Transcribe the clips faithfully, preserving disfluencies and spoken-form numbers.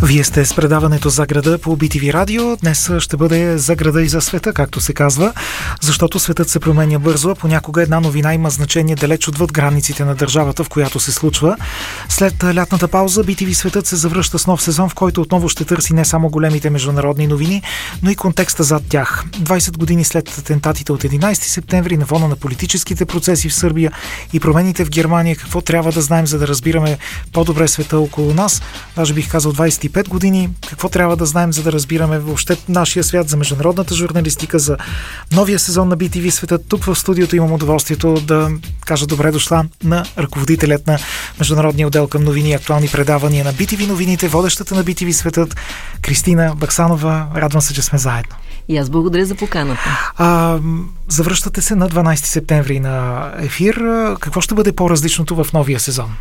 Вие сте с предаването за града по Би Ти Ви радио. Днес ще бъде за града и за света, както се казва, защото светът се променя бързо, а понякога една новина има значение далеч отвъд границите на държавата, в която се случва. След лятната пауза Би Ти Ви светът се завръща с нов сезон, в който отново ще търси не само големите международни новини, но и контекста зад тях. двайсет години след атентатите от единайсети септември, на фона на политическите процеси в Сърбия и промените в Германия, какво трябва да знаем, за да разбираме по-добре света около нас? Даже бих казал двайсет и пет години. Какво трябва да знаем, за да разбираме въобще нашия свят, за международната журналистика, за новия сезон на Би Ти Ви светът? Тук в студиото имам удоволствието да кажа добре дошла на ръководителят на международния отдел към новини и актуални предавания на Би Ти Ви новините, водещата на Би Ти Ви светът, Кристина Баксанова. Радвам се, че сме заедно. И аз благодаря за поканата. А, завръщате се на дванайсети септември на ефир. Какво ще бъде по-различното в новия сезон?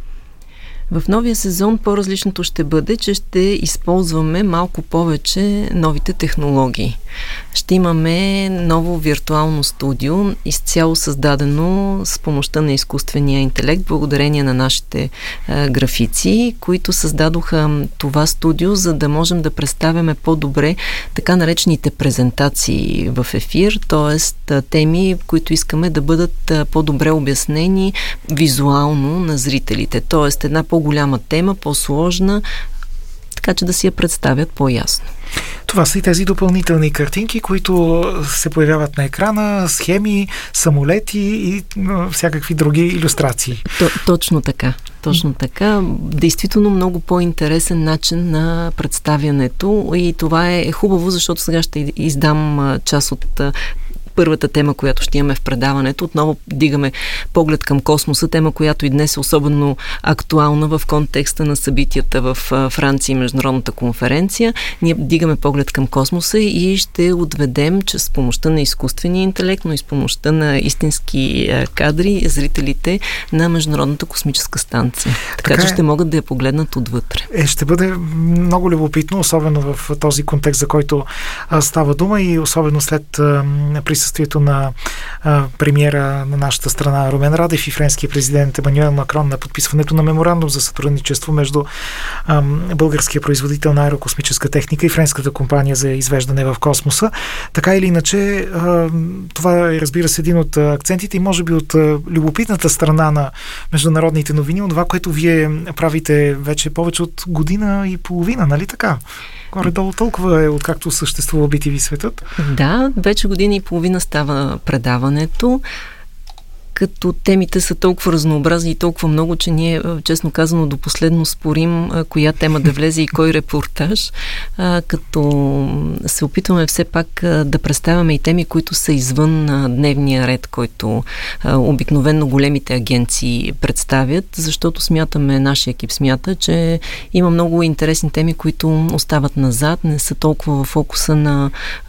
В новия сезон по-различното ще бъде, че ще използваме малко повече новите технологии. Ще имаме ново виртуално студио, изцяло създадено с помощта на изкуствения интелект, благодарение на нашите е, графици, които създадоха това студио, за да можем да представяме по-добре така наречените презентации в ефир, т.е. теми, които искаме да бъдат по-добре обяснени визуално на зрителите. Т.е. една по-голяма тема, по-сложна, така че да си я представят по-ясно. Това са и тези допълнителни картинки, които се появяват на екрана, схеми, самолети и всякакви други илюстрации. Точно така. Точно така. Действително много по-интересен начин на представянето и това е хубаво, защото сега ще издам част от първата тема, която ще имаме в предаването. Отново дигаме поглед към космоса, тема, която и днес е особено актуална в контекста на събитията в Франция и Международната конференция. Ние дигаме поглед към космоса и ще отведем, че с помощта на изкуствения интелект, но и с помощта на истински кадри, зрителите на Международната космическа станция. Така, така че е. Ще могат да я погледнат отвътре. Е, ще бъде много любопитно, особено в този контекст, за който а, става дума и особено след а, присъствието на а, премиера на нашата страна Румен Радев и френския президент Емануел Макрон на подписването на меморандум за сътрудничество между а, българския производител на аерокосмическа техника и френската компания за извеждане в космоса. Така или иначе, а, това е, разбира се, един от акцентите и може би от а, любопитната страна на международните новини, от това, което вие правите вече повече от година и половина, нали така? Горе-долу толкова е, откакто съществува Би Ти Ви светът. Да, вече година и половина става предаването, като темите са толкова разнообразни и толкова много, че ние, честно казано, до последно спорим коя тема да влезе и кой репортаж, като се опитваме все пак да представяме и теми, които са извън дневния ред, който обикновено големите агенции представят, защото смятаме, нашия екип смята, че има много интересни теми, които остават назад, не са толкова в фокуса на,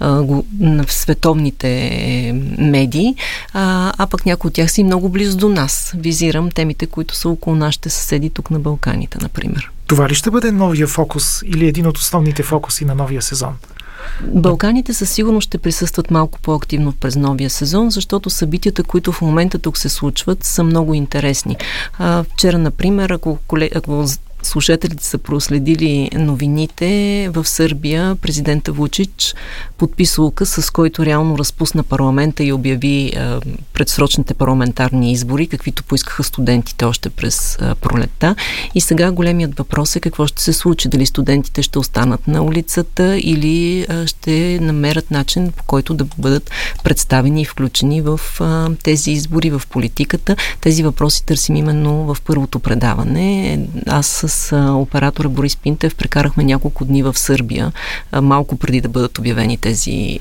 на световните медии, а, а пък някои от тях си много близо до нас. Визирам темите, които са около нашите съседи тук на Балканите, например. Това ли ще бъде новия фокус или един от основните фокуси на новия сезон? Балканите със сигурност ще присъстват малко по-активно през новия сезон, защото събитията, които в момента тук се случват, са много интересни. А, вчера, например, ако, ако слушателите са проследили новините, в Сърбия президента Вучич подписа указ, с който реално разпусна парламента и обяви е, предсрочните парламентарни избори, каквито поискаха студентите още през е, пролетта. И сега големият въпрос е какво ще се случи. Дали студентите ще останат на улицата или е, ще намерят начин, по който да бъдат представени и включени в е, тези избори, в политиката. Тези въпроси търсим именно в първото предаване. Аз с С оператора Борис Пинтев прекарахме няколко дни в Сърбия, малко преди да бъдат обявени тези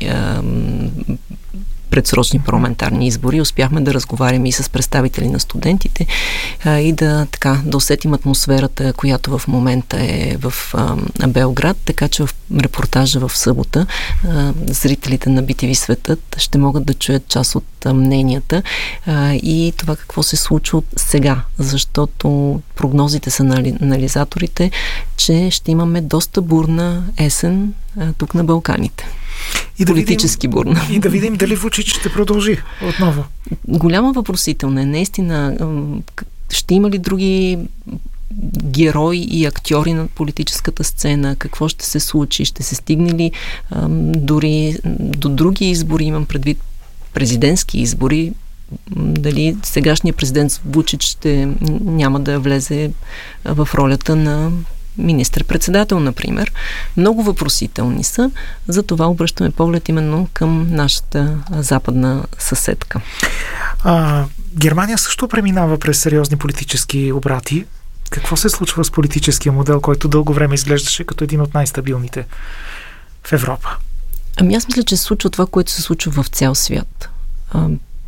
предсрочни парламентарни избори. Успяхме да разговаряме и с представители на студентите а, и да, така, да усетим атмосферата, която в момента е в а, Белград, така че в репортажа в събота а, зрителите на Би Ти Ви светът ще могат да чуят част от а, мненията а, и това какво се случва сега, защото прогнозите са на анализаторите, че ще имаме доста бурна есен а, тук на Балканите. И да политически видим, бурна. И да видим дали Вучич ще продължи отново. Голяма въпросителна е. Наистина, ще има ли други герои и актьори на политическата сцена, какво ще се случи, ще се стигне ли а, дори до други избори, имам предвид президентски избори, дали сегашният президент Вучич ще няма да влезе в ролята на министър-председател, например. Много въпросителни са, затова обръщаме поглед именно към нашата западна съседка. А, Германия също преминава през сериозни политически обрати. Какво се случва с политическия модел, който дълго време изглеждаше като един от най-стабилните в Европа? Ами аз мисля, че се случва това, което се случва в цял свят. А,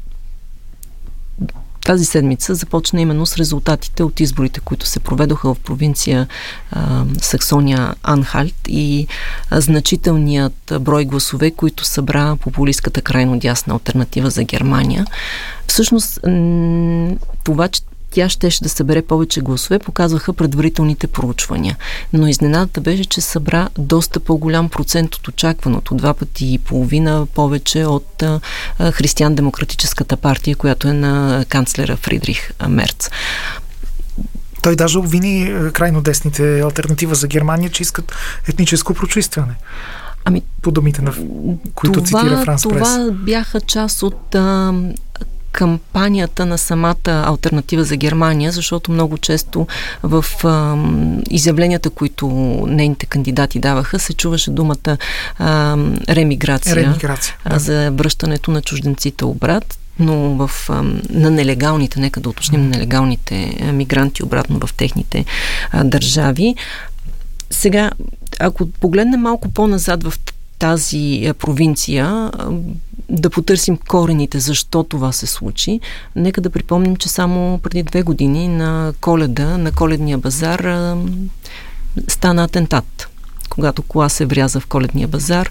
тази седмица започна именно с резултатите от изборите, които се проведоха в провинция а, Саксония-Анхальт и а, значителният брой гласове, които събра популистката крайно дясна алтернатива за Германия. Всъщност, м- това, че тя щеше да събере повече гласове, показваха предварителните проучвания. Но изненадата беше, че събра доста по-голям процент от очакваното. Два пъти и половина повече от а, Християн-демократическата партия, която е на канцлера Фридрих Мерц. Той даже обвини крайно десните алтернатива за Германия, че искат етническо прочистване. Ами, по думите на които това, цитира Франс Прес. Това бяха част от а, кампанията на самата алтернатива за Германия, защото много често в а, изявленията, които нейните кандидати даваха, се чуваше думата а, ремиграция, ремиграция да. За връщането на чужденците обрат, но в, а, на нелегалните, нека да уточним, на нелегалните мигранти обратно в техните а, държави. Сега, ако погледнем малко по-назад в тази провинция, да потърсим корените, защо това се случи. Нека да припомним, че само преди две години на Коледа, на Коледния базар стана атентат. Когато кола се вряза в Коледния базар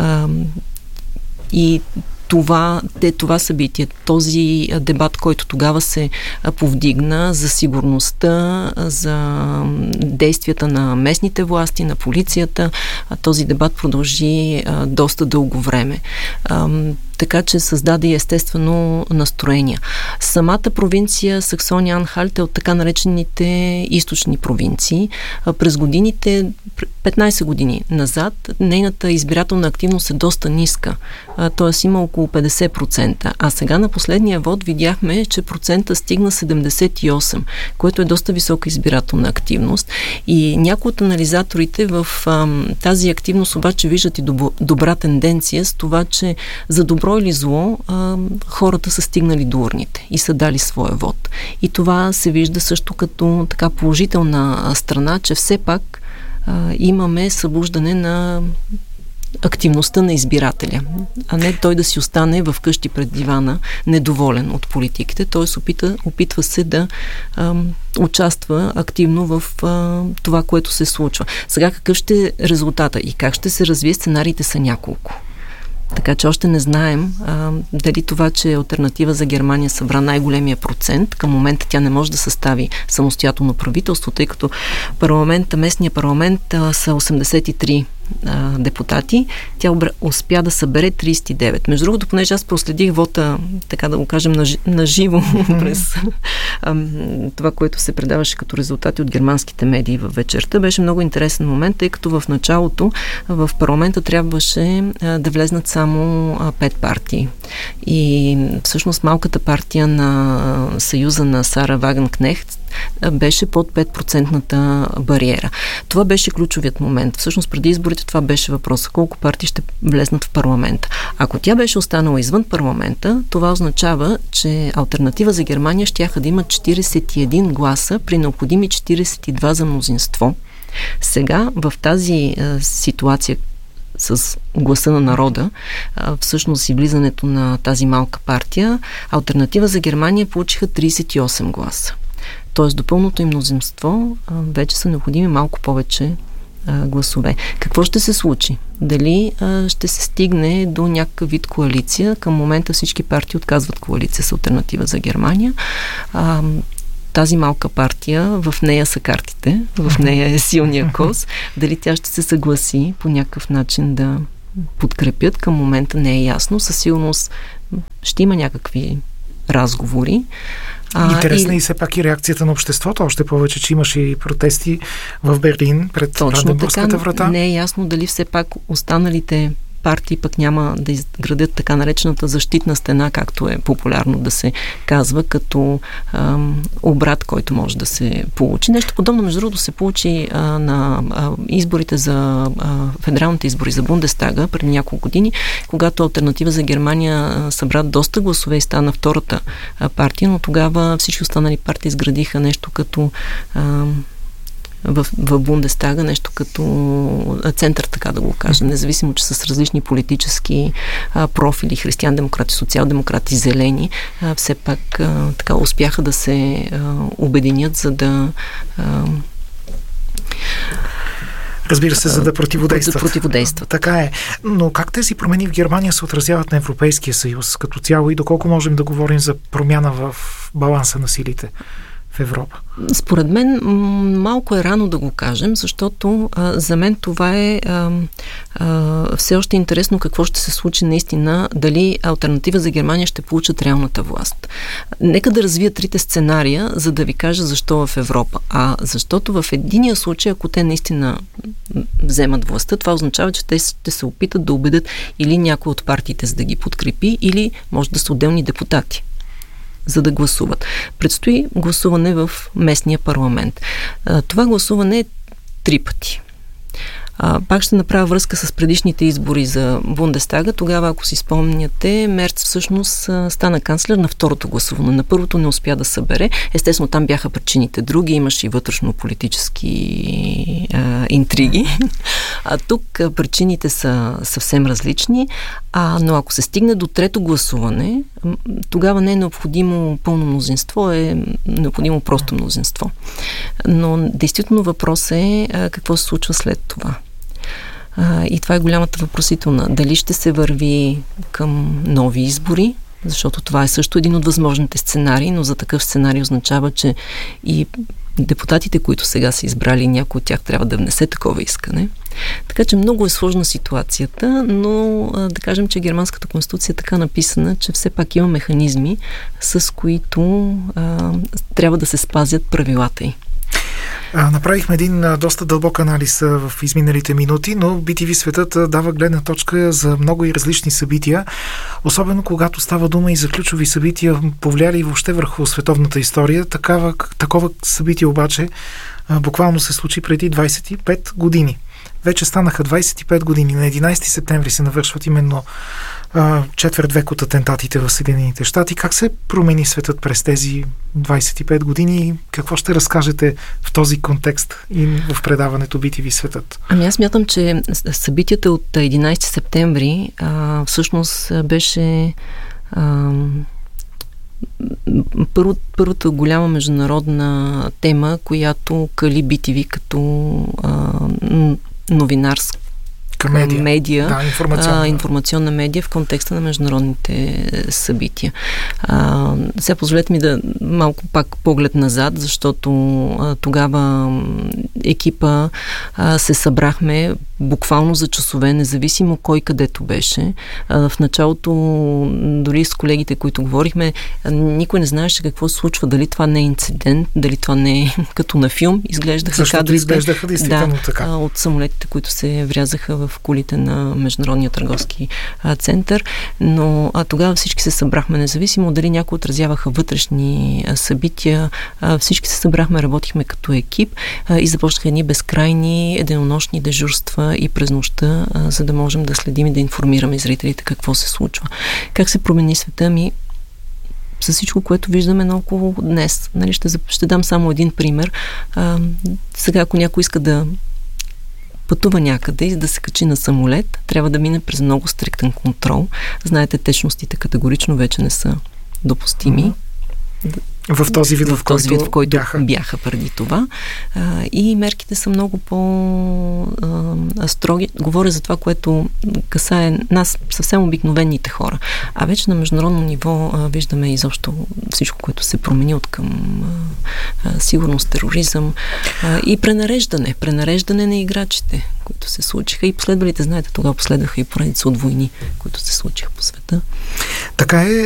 и това, те, това събитие, този дебат, който тогава се повдигна за сигурността, за действията на местните власти, на полицията, този дебат продължи а, доста дълго време. А, така че създаде естествено настроения. Самата провинция Саксония-Анхальт е от така наречените източни провинции. А, през годините, петнайсет години назад, нейната избирателна активност е доста ниска. Т.е. има около петдесет процента. А сега на последния вод видяхме, че процента стигна седемдесет и осем, което е доста висока избирателна активност. И някои от анализаторите в а, тази активност обаче виждат и доб- добра тенденция с това, че за добро или зло а, хората са стигнали до урните и са дали своя вод. И това се вижда също като така положителна страна, че все пак а, имаме събуждане на активността на избирателя, а не той да си остане в къщи пред дивана недоволен от политиките. Той се опита, опитва се да ам, участва активно в а, това, което се случва. Сега какъв ще е резултата и как ще се развие, сценариите са няколко. Така че още не знаем а, дали това, че алтернатива за Германия събра най-големия процент. Към момента тя не може да състави самостоятелно правителство, тъй като парламента, местния парламент а, са осемдесет и три а, депутати. Тя обра... успя да събере трийсет и девет. Между другото, понеже аз проследих вота, така да го кажем, наживо през а, това, което се предаваше като резултати от германските медии във вечерта, беше много интересен момент, тъй като в началото в парламента трябваше а, да влезнат само а, пет партии. И всъщност малката партия на Съюза на Сара Вагенкнехт беше под пет процентната бариера. Това беше ключовият момент. Всъщност преди изборите това беше въпросът. Колко партии ще влезнат в парламента? Ако тя беше останала извън парламента, това означава, че алтернатива за Германия щяха да има четирийсет и един гласа при необходими четирийсет и два за мнозинство. Сега в тази а, ситуация с гласа на народа, а, всъщност и влизането на тази малка партия, алтернатива за Германия получиха трийсет и осем гласа. Тоест до пълното им мнозинство а, вече са необходими малко повече а, гласове. Какво ще се случи? Дали а, ще се стигне до някакъв вид коалиция? Към момента всички партии отказват коалиция с алтернатива за Германия. А, тази малка партия, в нея са картите, в нея е силния коз. Дали тя ще се съгласи по някакъв начин да подкрепят, към момента не е ясно. Със сигурност ще има някакви разговори. Интересна и... и все пак и реакцията на обществото, още повече, че имаше и протести в Берлин пред Бранденбургската врата. Не е ясно дали все пак останалите партии пък няма да изградят така наречената защитна стена, както е популярно да се казва, като ам, обрат, който може да се получи. Нещо подобно, между другото, се получи а, на а, изборите за а, федералните избори за Бундестага преди няколко години, когато Алтернатива за Германия а, събра доста гласове и стана втората а, партия, но тогава всички останали партии изградиха нещо като а, в, в Бундестага, нещо като център, така да го кажа, независимо, че с различни политически а, профили, християн-демократи, социал-демократи, зелени, а, все пак а, така успяха да се а, обединят, за да а, Разбира се, за да противодействат. Да противодействат. Така е. Но как тези промени в Германия се отразяват на Европейския съюз като цяло и доколко можем да говорим за промяна в баланса на силите в Европа? Според мен малко е рано да го кажем, защото а, за мен това е а, а, все още интересно какво ще се случи наистина, дали Алтернатива за Германия ще получат реалната власт. Нека да развия трите сценария, за да ви кажа защо в Европа. А защото в единия случай, ако те наистина вземат властта, това означава, че те ще се опитат да убедят или някой от партиите за да ги подкрепи, или може да са отделни депутати, за да гласуват. Предстои гласуване в местния парламент. Това гласуване е три пъти. Пак ще направя връзка с предишните избори за Бундестага. Тогава, ако си спомняте, Мерц всъщност стана канцлер на второто гласуване. На първото не успя да събере. Естествено, там бяха причините други. Имаше и вътрешно-политически а, интриги. А тук причините са съвсем различни. А, но ако се стигне до трето гласуване, тогава не е необходимо пълно мнозинство, е необходимо просто мнозинство. Но действително въпрос е а, какво се случва след това. А, и това е голямата въпросителна. Дали ще се върви към нови избори, защото това е също един от възможните сценарии, но за такъв сценарий означава, че и депутатите, които сега са избрали, някой от тях трябва да внесе такова искане. Така че много е сложна ситуацията, но а, да кажем, че германската конституция е така написана, че все пак има механизми, с които а, трябва да се спазят правилата й. А, направихме един а, доста дълбок анализ а, в изминалите минути, но би ти ви светът а, дава гледна точка за много и различни събития, особено когато става дума и за ключови събития, повлияли въобще върху световната история. Такава, такова събитие обаче а, буквално се случи преди двайсет и пет години. Вече станаха двайсет и пет години. На единайсети септември се навършват именно а, четвърт век от атентатите в Съединените щати. Как се промени светът през тези двайсет и пет години? Какво ще разкажете в този контекст и в предаването Би Ти Ви светът? Ами аз мятам, че събитията от единайсети септември а, всъщност беше а, първо, първата голяма международна тема, която кали Би Ти Ви като а, новинарска медия, медия да, информационна. А, информационна медия в контекста на международните събития. А, сега позволете ми да малко пак поглед назад, защото а, тогава екипа а, се събрахме буквално за часове, независимо кой където беше. А, в началото, дори с колегите, които говорихме, никой не знаеше какво се случва, дали това не е инцидент, дали това не е като на филм. Изглеждаха Защото кадрите, изглеждаха действително да, така. от самолетите, които се врязаха в колите на Международния търговски а, център, но а, тогава всички се събрахме, независимо дали някои отразяваха вътрешни а, събития, а, всички се събрахме, работихме като екип а, и започнаха едни безкрайни единонощни дежурства и през нощта, а, за да можем да следим и да информираме зрителите какво се случва. Как се промени света ми с всичко, което виждаме наоколо днес. Нали, ще, ще дам само един пример. А, сега, ако някой иска да пътува някъде и да се качи на самолет, трябва да мине през много стриктен контрол. Знаете, течностите категорично вече не са допустими. В този вид, в, в, този който, вид, в който бяха. бяха преди това. А, и мерките са много по-строги. Говоря за това, което касае нас, съвсем обикновените хора. А вече на международно ниво а, виждаме изобщо всичко, което се промени от към а, сигурност, тероризъм а, и пренареждане. Пренареждане на играчите, които се случиха. И последвалите, знаете, тогава последваха и поредица от войни, които се случиха по света. Така е.